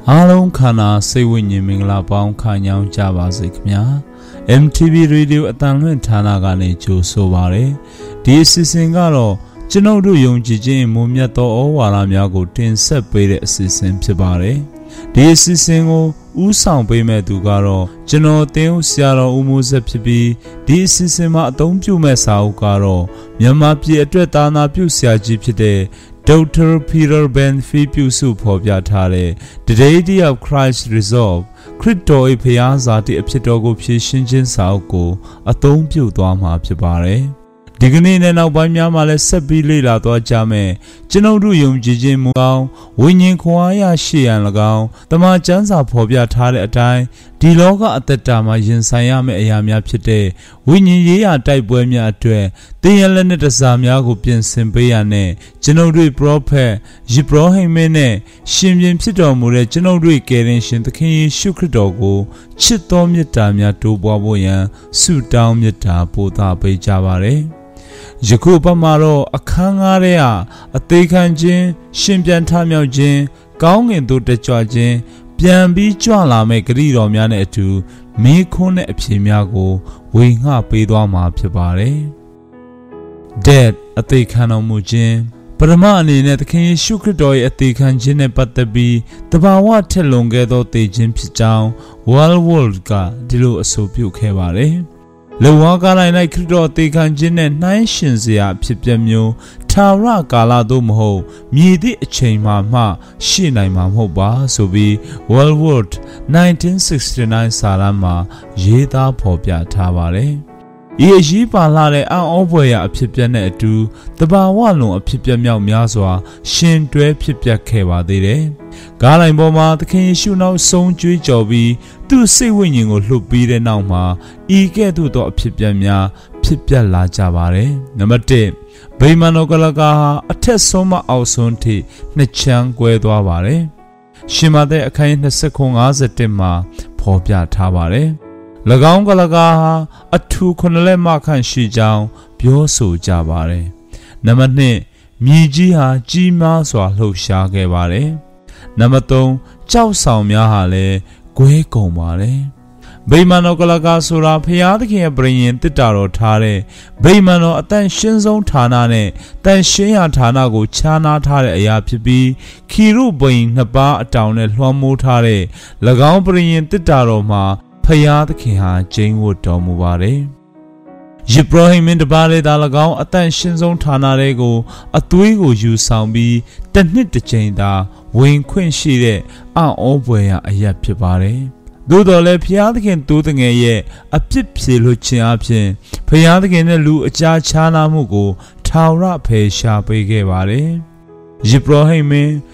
အားလုံးခန္ဓာစိတ်ဝိညာဉ်မင်္ဂလာပေါင်းခံညောင်းကြပါစေခင်ဗျာ MTV Radio အတန်လွင့်ဌာနကနေကြိုဆိုပါရစေဒီအစီအစဉ်ကတော့ကျွန်ုပ်တို့ယုံကြည်ခြင်းမွန်မြတ်သောဩဝါဒများကိုတင်ဆက်ပေးတဲ့အစီအစဉ်ဖြစ်ပါတယ်ဒီအစီအစဉ်ကိုဥဆောင်ပေးမဲ့သူကတော့ကျွန်တော်သင်ဦးဆရာတော်ဦးမိုးဆက်ဖြစ်ပြီးဒီအစီအစဉ်မှာအသုံးပြုမဲ့စာအုပ်ကတော့မြန်မာပြည်အတွက်သာနာပြုဆရာကြီးဖြစ်တဲ့Dr. Peter Benfi ပြုစုဖော်ပြထားတဲ့ The Deity of Christ Resolve ခရစ်တော်၏ဖျားစာတိအဖြစ်တော်ကိုဖြည့်ရှင်းခြင်းစာအုပ်ကိုအသုံးပြုသွားမှာဖြစ်ပါတယ်ဒီကနေ့နဲ့နောက်ပိုင်းများမှာလည်းဆက်ပြီးလေ့လာသွားကြမယ်ကျွန်ုပ်တို့ယုံကြည်ခြင်းမူကောင်းဝိညာဉ်ခွန်အားရရှိရန်၎င်းတမန်ကျမ်းစာဖော်ပြထားတဲ့အတိုင်းဒီလောကအသက်တာမှာရင်ဆိုင်ရမယ့်အရာများဖြစ်တဲ့ဝိညာဉ်ရေးရာတိုက်ပွဲများအတွက်သင်ရလက်နဲ့တစားများကိုပြင်ဆင်ပေးရတဲ့ကျွန်ုပ်တို့ပရောဖက်ယေဘရဟိမင်းနဲ့ရှင်ပြန်ဖြစ်တော်မူတဲ့ကျွန်ုပ်တို့ကယ်တင်ရှင်သခင်ယေရှုခရစ်တော်ကိုချစ်တော်မေတ္တာများတိုးပွားဖို့ရန်ဆုတောင်းမေတ္တာပို့သပေးကြပါရစေယခုပတ်မှာတော့အခန်းကားထဲကအသေးခံခြင်းရှင်ပြန်ထမြောက်ခြင်းကောင်းကင်သို့တက်ကြွခြင်းပြန်ပြီးကြွလာမဲ့ဂရုတော်များနဲ့အတူမေးခွန်းနဲ့အဖြေများကိုဝေငှပေးသွားမှာဖြစ်ပါတယ်။ Dead အသေးခံတော်မူခြင်းပရမအနေနဲ့သခင်ယေရှုခရစ်တော်ရဲ့အသေးခံခြင်းနဲ့ပတ်သက်ပြီးတဘာဝထက်လွန်ခဲ့သောသေခြင်းဖြစ်ကြောင်း World ကဒီလိုအဆိုပြုခဲ့ပါတယ်။လေဝါကားလိုက်ခရစ်တော်သေခံခြင်းနဲ့နှိုင်းရှင်စရာဖြစ်ပျက်မျိုးထာဝရကာလသို့မဟုတ်မြည်သည့်အချိန်မှရှိနိုင်မှာမဟုတ်ပါဆိုပြီး World 1969 စာတမ်းမှာရေးသားဖော်ပြထားပါတယ်။ဤအရေးပါလာတဲ့အံ့ဩဖွယ်ရာအဖြစ်ပျက်နဲ့အတူတဘာဝလွန်အဖြစ်ပျက်မြောက်များစွာရှင်တွဲဖြစ်ပျက်ခဲ့ပါသေးတယ်။ကားလိုင်ပေါ်မှာသခင်ယေရှုနောက်ဆုံးကြွေးကြော်ပြီးသူ့စိတ်ဝိညာဉ်ကိုလှုပ်ပြီးတဲ့နောက်မှာဤကဲ့သို့သောအဖြစ်ပျက်များဖြစ်ပျက်လာကြပါတယ်။နံပါတ်1ဗိမာန်တော်ကလကာဟာအထက်ဆုံးမှအောက်ဆုံးထိနှစ်ချမ်းကွဲသွားပါတယ်။ရှင်မသက်အခန်း29:51မှာဖော်ပြထားပါတယ်။၎င်းကလကာဟာအထူခုနှစ်လက်မခန့်ရှိကြောင်းပြောဆိုကြပါတယ်။နံပါတ်2မြေကြီးဟာကြီးမားစွာလှုပ်ရှားခဲ့ပါတယ်။နံပါတ်3ကြောက်ဆောင်များဟာလည်းကွဲကုန်ပါတယ်။ဗိမာန်တော်ကလကာဆိုတာဖျားသခင်ရဲ့ပြရင်တစ်တာတော်ထားတဲ့ဗိမာန်တော်အတန်ရှင်းဆုံးဌာနနဲ့တန်ရှင်းရာဌာနကိုခြားနားထားတဲ့အရာဖြစ်ပြီးခီရုဘိန်နှစ်ပါးအတောင်နဲ့လွှမ်းမိုးထားတဲ့၎င်းပြရင်တစ်တာတော်မှာဖယားသခင်ဟာကျိန်းဝတ်တော်မူပါတယ်။ယေဘရဟိမင်းတပါးလေးသာ၎င်းအတန်ရှင်းဆုံးဌာနတွေကိုအသွေးကိုယူဆောင်ပြီးတစ်နှစ်တစ်ကြိမ်သာဝင်ခွင့်ရှိတဲ့အံ့ဩဖွယ်ရာအရာဖြစ်ပါတယ်။သို့တော်လည်းဖယားသခင်တူးတငယ်ရဲ့အပြစ်ဖြေလွှတ်ခြင်းအပြင်ဖယားသခင်နဲ့လူအကြားခြားနာမှုကိုထာဝရဖယ်ရှားပေးခဲ့ပါတယ်။ယေဘရဟိမင်း